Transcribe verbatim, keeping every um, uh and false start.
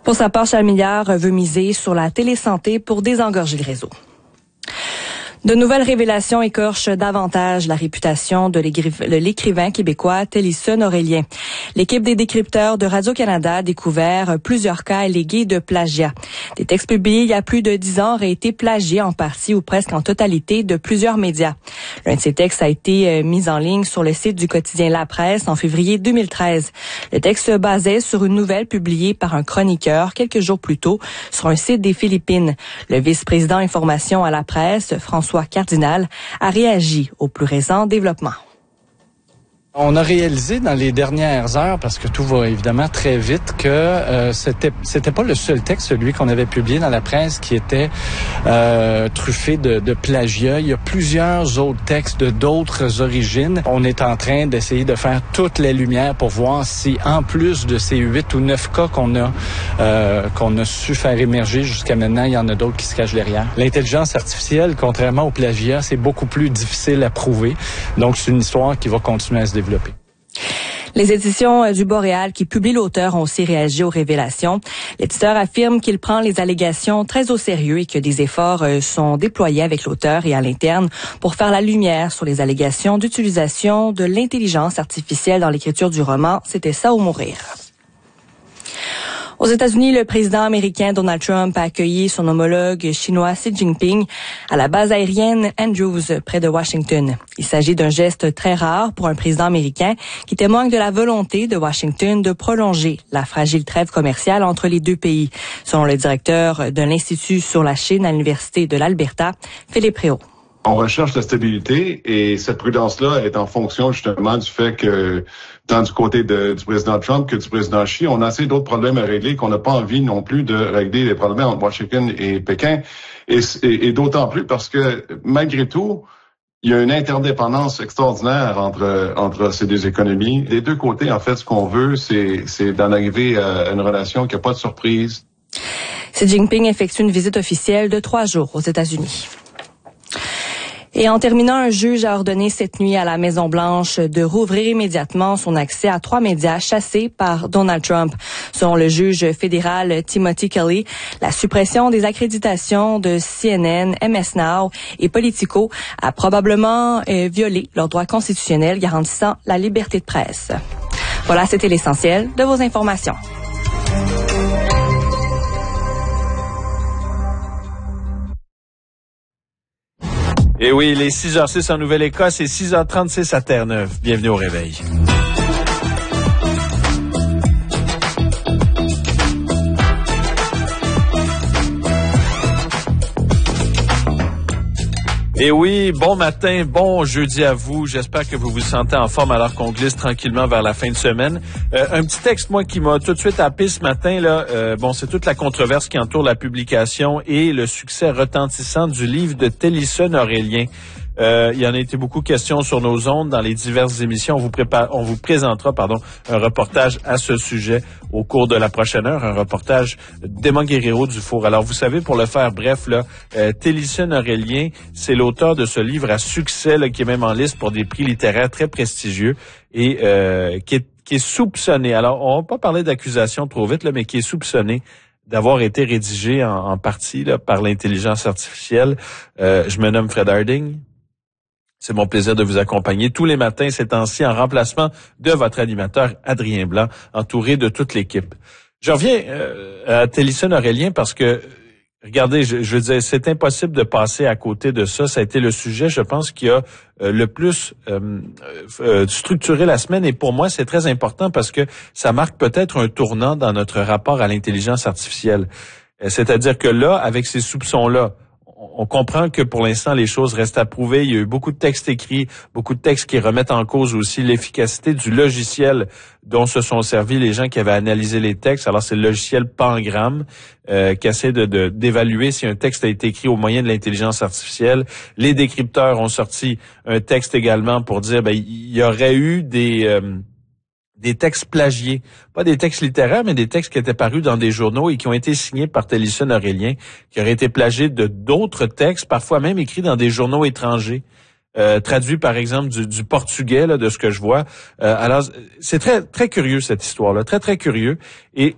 Pour sa part, Charles Milliard veut miser sur la télésanté pour désengorger le réseau. De nouvelles révélations écorchent davantage la réputation de l'écrivain québécois Télisson Aurélien. L'équipe des décrypteurs de Radio-Canada a découvert plusieurs cas allégués de plagiat. Des textes publiés il y a plus de dix ans auraient été plagiés en partie ou presque en totalité de plusieurs médias. L'un de ces textes a été mis en ligne sur le site du quotidien La Presse en février deux mille treize. Le texte se basait sur une nouvelle publiée par un chroniqueur quelques jours plus tôt sur un site des Philippines. Le vice-président information à La Presse, François Cardinal, a réagi au plus récent développement. On a réalisé dans les dernières heures, parce que tout va évidemment très vite, que euh, c'était c'était pas le seul texte, celui qu'on avait publié dans la presse, qui était euh, truffé de, de plagiat. Il y a plusieurs autres textes de d'autres origines. On est en train d'essayer de faire toute la lumière pour voir si, en plus de ces huit ou neuf cas qu'on a euh, qu'on a su faire émerger jusqu'à maintenant, il y en a d'autres qui se cachent derrière. L'intelligence artificielle, contrairement au plagiat, c'est beaucoup plus difficile à prouver. Donc, c'est une histoire qui va continuer à se développer. Les éditions du Boréal qui publient l'auteur ont aussi réagi aux révélations. L'éditeur affirme qu'il prend les allégations très au sérieux et que des efforts sont déployés avec l'auteur et à l'interne pour faire la lumière sur les allégations d'utilisation de l'intelligence artificielle dans l'écriture du roman « C'était ça ou mourir ». Aux États-Unis, le président américain Donald Trump a accueilli son homologue chinois Xi Jinping à la base aérienne Andrews, près de Washington. Il s'agit d'un geste très rare pour un président américain qui témoigne de la volonté de Washington de prolonger la fragile trêve commerciale entre les deux pays, selon le directeur de l'Institut sur la Chine à l'Université de l'Alberta, Philippe Réau. On recherche la stabilité et cette prudence-là est en fonction justement du fait que tant du côté de, du président Trump que du président Xi, on a assez d'autres problèmes à régler qu'on n'a pas envie non plus de régler les problèmes entre Washington et Pékin. Et, et, et d'autant plus parce que malgré tout, il y a une interdépendance extraordinaire entre entre ces deux économies. Des deux côtés, en fait, ce qu'on veut, c'est, c'est d'en arriver à une relation qui n'a pas de surprise. Xi Jinping effectue une visite officielle de trois jours aux États-Unis. Et en terminant, un juge a ordonné cette nuit à la Maison-Blanche de rouvrir immédiatement son accès à trois médias chassés par Donald Trump. Selon le juge fédéral Timothy Kelly, la suppression des accréditations de C N N, M S Now et Politico a probablement euh, violé leurs droits constitutionnels garantissant la liberté de presse. Voilà, c'était l'essentiel de vos informations. Et oui, les six heures six en Nouvelle-Écosse et six heures trente-six à Terre-Neuve. Bienvenue au réveil. Et oui, bon matin, bon jeudi à vous. J'espère que vous vous sentez en forme alors qu'on glisse tranquillement vers la fin de semaine. Euh, un petit texte, moi, qui m'a tout de suite happé ce matin, là. Euh, bon, c'est toute la controverse qui entoure la publication et le succès retentissant du livre de Télisson Aurélien. Euh, il y en a été beaucoup question sur nos ondes dans les diverses émissions. On vous prépare, on vous présentera, pardon, un reportage à ce sujet au cours de la prochaine heure, un reportage d'Emma Guerrero du Four. Alors, vous savez, pour le faire bref, là, euh, Télisson Aurélien, c'est l'auteur de ce livre à succès, là, qui est même en liste pour des prix littéraires très prestigieux et euh, qui est, qui est soupçonné. Alors, on va pas parler d'accusation trop vite, là, mais qui est soupçonné d'avoir été rédigé en, en partie là, par l'intelligence artificielle. Euh, je me nomme Fred Harding. C'est mon plaisir de vous accompagner tous les matins ces temps-ci en remplacement de votre animateur Adrien Blanc, entouré de toute l'équipe. Je reviens euh, à Télisson Aurélien parce que, regardez, je, je veux dire, c'est impossible de passer à côté de ça. Ça a été le sujet, je pense, qui a euh, le plus euh, euh, structuré la semaine. Et pour moi, c'est très important parce que ça marque peut-être un tournant dans notre rapport à l'intelligence artificielle. C'est-à-dire que là, avec ces soupçons-là, on comprend que pour l'instant, les choses restent à prouver. Il y a eu beaucoup de textes écrits, beaucoup de textes qui remettent en cause aussi l'efficacité du logiciel dont se sont servis les gens qui avaient analysé les textes. Alors, c'est le logiciel Pangram euh, qui essaie de, de, d'évaluer si un texte a été écrit au moyen de l'intelligence artificielle. Les décrypteurs ont sorti un texte également pour dire ben il y aurait eu des... Euh, des textes plagiés, pas des textes littéraires, mais des textes qui étaient parus dans des journaux et qui ont été signés par Télisson Aurélien, qui auraient été plagiés de d'autres textes, parfois même écrits dans des journaux étrangers, euh, traduits par exemple du, du portugais, là, de ce que je vois. Euh, alors, c'est très très curieux cette histoire-là, très très curieux. Et